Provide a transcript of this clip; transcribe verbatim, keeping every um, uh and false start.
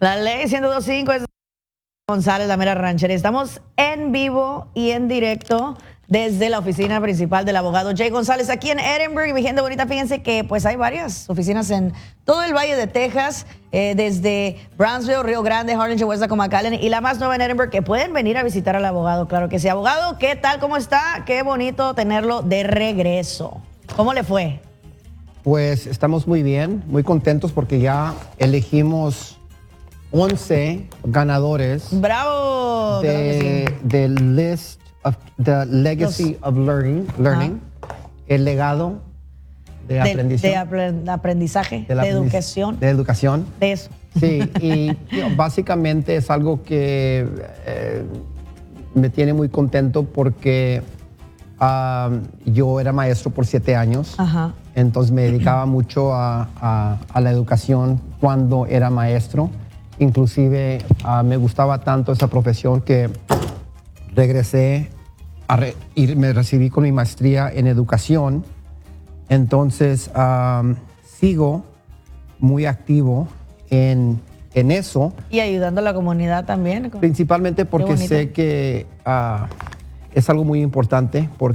La ley ciento dos punto cinco es González, la mera ranchera. Estamos en vivo y en directo desde la oficina principal del abogado Jay González aquí en Edinburgh. Y mi gente bonita, fíjense que pues hay varias oficinas en todo el Valle de Texas, eh, desde Brownsville, Río Grande, Harlingen, West McAllen y la más nueva en Edinburgh, que pueden venir a visitar al abogado. Claro que sí. Abogado, ¿qué tal? ¿Cómo está? Qué bonito tenerlo de regreso. ¿Cómo le fue? Pues estamos muy bien, muy contentos porque ya elegimos once ganadores. ¡Bravo! de, Claro que sí. de list of the legacy Los, of learning, learning el legado de, de, aprendizaje, de apre- aprendizaje, de, de educación. De educación. De eso. Sí, y you know, básicamente es algo que eh, me tiene muy contento porque um, yo era maestro por siete años. Ajá. Entonces me dedicaba mucho a, a, a la educación cuando era maestro. Inclusive uh, me gustaba tanto esa profesión que regresé a re y me recibí con mi maestría en educación. Entonces um, sigo muy activo en, en eso. Y ayudando a la comunidad también. Principalmente porque sé que uh, es algo muy importante. Porque